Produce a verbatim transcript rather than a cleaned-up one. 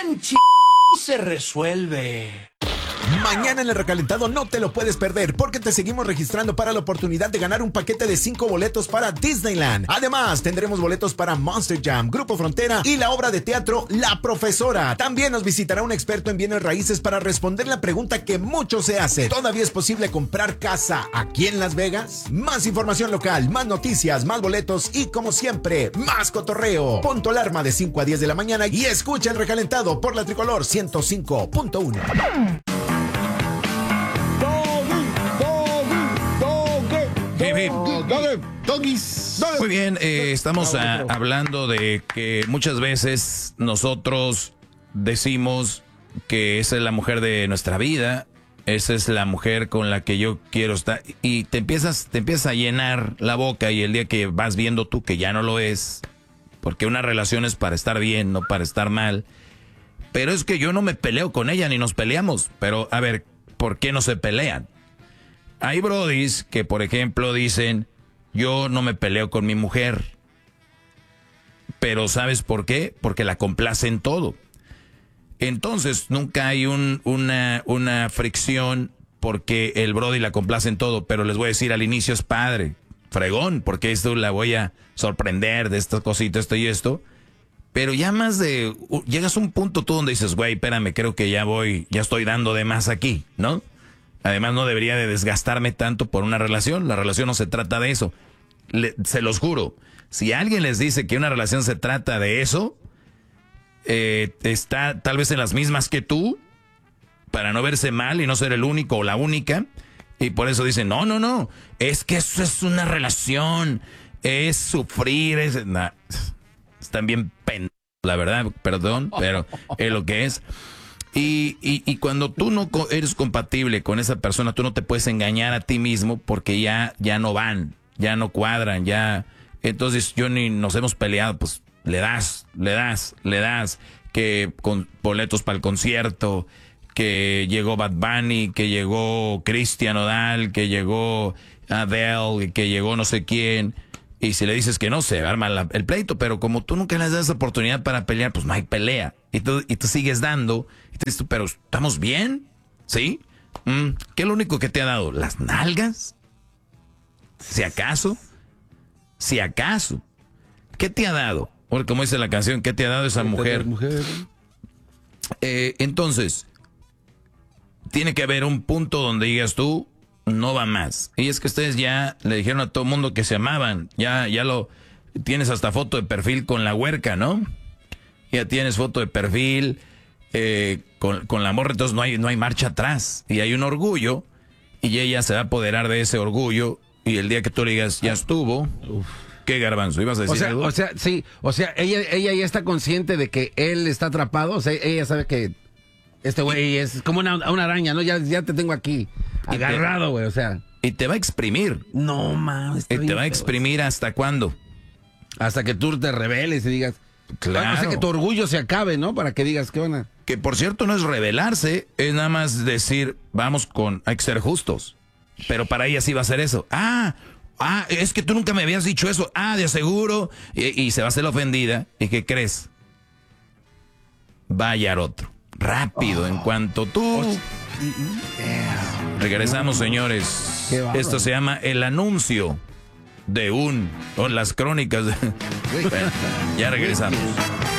en ch... se resuelve. Mañana en el recalentado no te lo puedes perder porque te seguimos registrando para la oportunidad de ganar un paquete de cinco boletos para Disneyland. Además, tendremos boletos para Monster Jam, Grupo Frontera y la obra de teatro La Profesora. También nos visitará un experto en bienes raíces para responder la pregunta que mucho se hace. ¿Todavía es posible comprar casa aquí en Las Vegas? Más información local, más noticias, más boletos y, como siempre, más cotorreo. Pon tu alarma de cinco a diez de la mañana y escucha el recalentado por la Tricolor ciento cinco punto uno. Muy bien, eh, estamos a, hablando de que muchas veces nosotros decimos que esa es la mujer de nuestra vida, esa es la mujer con la que yo quiero estar, y te empiezas, te empiezas a llenar la boca, y el día que vas viendo tú que ya no lo es, porque una relación es para estar bien, no para estar mal. Pero es que yo no me peleo con ella, ni nos peleamos. Pero, a ver, ¿por qué no se pelean? Hay brodis que, por ejemplo, dicen, yo no me peleo con mi mujer. Pero ¿sabes por qué? Porque la complace en todo. Entonces, nunca hay un, una, una fricción porque el brody la complace en todo. Pero les voy a decir, al inicio es padre, fregón, porque esto la voy a sorprender de estas cositas, esto y esto. Pero ya más de, llegas a un punto tú donde dices, güey, espérame, creo que ya voy, ya estoy dando de más aquí, ¿no? Además, no debería de desgastarme tanto por una relación. La relación no se trata de eso. Le, se los juro, si alguien les dice que una relación se trata de eso, eh, está tal vez en las mismas que tú, para no verse mal y no ser el único o la única. Y por eso dicen, no, no, no, es que eso es una relación, es sufrir, es... Nah, están bien pendejos, la verdad, perdón, pero es lo que es. Y, y, y cuando tú no eres compatible con esa persona, tú no te puedes engañar a ti mismo porque ya, ya no van, ya no cuadran, ya... Entonces yo ni nos hemos peleado, pues le das, le das, le das, que con boletos para el concierto, que llegó Bad Bunny, que llegó Cristian Nodal, que llegó Adele, que llegó no sé quién... Y si le dices que no, se arma la, el pleito. Pero como tú nunca les das oportunidad para pelear, pues no hay pelea. Y tú, y tú sigues dando. Y tú dices, pero ¿estamos bien? ¿Sí? Mm, ¿qué es lo único que te ha dado? ¿Las nalgas? ¿Si acaso? ¿Si acaso? ¿Qué te ha dado? Porque como dice la canción, ¿qué te ha dado esa mujer? mujer? Eh, entonces, tiene que haber un punto donde digas tú, no va más. Y es que ustedes ya le dijeron a todo el mundo que se amaban. Ya, ya lo tienes hasta foto de perfil con la huerca, ¿no? Ya tienes foto de perfil eh, con, con la morra, entonces no hay, no hay marcha atrás. Y hay un orgullo, y ella se va a apoderar de ese orgullo. Y el día que tú le digas, ya estuvo. Uf. ¿Qué, Garbanzo? ¿Ibas a decir o sea, algo? O sea, sí. O sea, ella, ella ya está consciente de que él está atrapado. O sea, ella sabe que este güey es como una, una araña, ¿no? Ya, ya te tengo aquí. Agarrado, güey, o sea. Y te va a exprimir. No, mames. Y te va a exprimir hasta cuándo. Hasta que tú te rebeles y digas. Claro. O sea, que tu orgullo se acabe, ¿no? Para que digas, ¿qué van a...? Que por cierto no es rebelarse, es nada más decir, vamos con, hay que ser justos. Pero para ella sí va a ser eso. Ah, ah, es que tú nunca me habías dicho eso. Ah, de seguro. Y, y se va a hacer la ofendida. ¿Y qué crees? Va a hallar otro. Rápido, oh. En cuanto tú... Oh. Regresamos, señores. Esto se llama El Anuncio de un... o las crónicas de... Bueno, ya regresamos.